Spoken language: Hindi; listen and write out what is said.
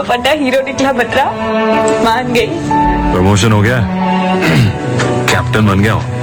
दुपट्टा हीरो निकला बतरा, मान गई। प्रमोशन हो गया कैप्टन बन गया हूँ।